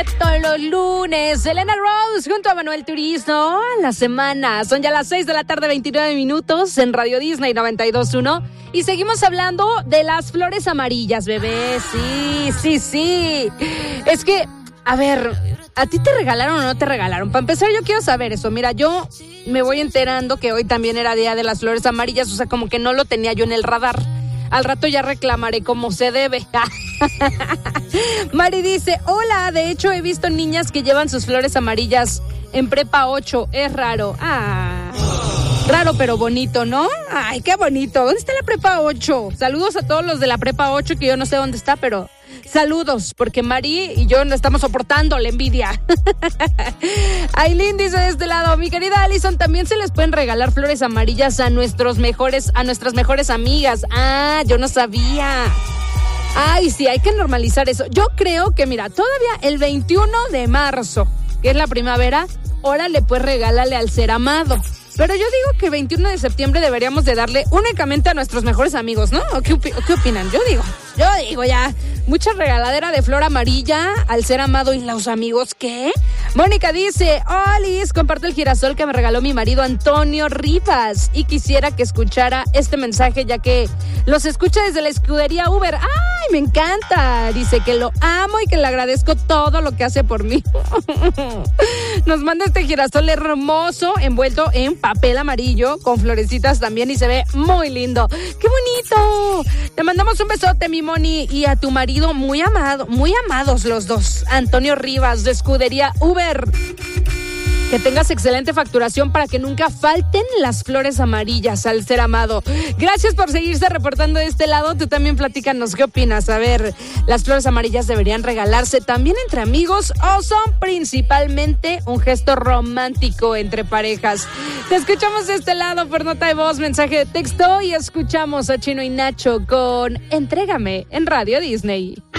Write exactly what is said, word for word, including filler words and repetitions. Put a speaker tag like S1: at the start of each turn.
S1: Todos los lunes, Elena Rose junto a Manuel Turizo, la semana. Son ya las seis de la tarde, veintinueve minutos en Radio Disney noventa y dos punto uno. Y seguimos hablando de las flores amarillas, bebé. Sí, sí, sí. Es que, a ver, ¿a ti te regalaron o no te regalaron? Para empezar, yo quiero saber eso. Mira, yo me voy enterando que hoy también era Día de las Flores Amarillas, o sea, como que no lo tenía yo en el radar. Al rato ya reclamaré como se debe. Mari dice, hola, de hecho he visto niñas que llevan sus flores amarillas en prepa ocho, es raro. Ah, raro pero bonito, ¿no? Ay, qué bonito. ¿Dónde está la prepa ocho? Saludos a todos los de la prepa ocho, que yo no sé dónde está, pero saludos, porque Mari y yo no estamos soportando la envidia. Aileen dice de este lado, mi querida Alison, también se les pueden regalar flores amarillas a nuestros mejores, a nuestras mejores amigas. Ah, yo no sabía. Ay, sí, hay que normalizar eso. Yo creo que, mira, todavía el veintiuno de marzo, que es la primavera, órale, pues regálale al ser amado. Pero yo digo que veintiuno de septiembre deberíamos de darle únicamente a nuestros mejores amigos, ¿no? ¿O qué, qué opinan? Yo digo, yo digo ya, mucha regaladera de flor amarilla al ser amado y los amigos, ¿qué? Mónica dice, Olis, comparto el girasol que me regaló mi marido Antonio Rivas y quisiera que escuchara este mensaje ya que los escucha desde la escudería Uber. ¡Ay, me encanta! Dice que lo amo y que le agradezco todo lo que hace por mí. Nos manda este girasol hermoso envuelto en papel amarillo con florecitas también y se ve muy lindo. ¡Qué bonito! Te mandamos un besote, mi Moni, y a tu marido muy amado, muy amados los dos, Antonio Rivas de escudería Uber. Que tengas excelente facturación para que nunca falten las flores amarillas al ser amado. Gracias por seguirse reportando de este lado. Tú también platícanos qué opinas. A ver, ¿las flores amarillas deberían regalarse también entre amigos o son principalmente un gesto romántico entre parejas? Te escuchamos de este lado por nota de voz, mensaje de texto y escuchamos a Chino y Nacho con Entrégame en Radio Disney.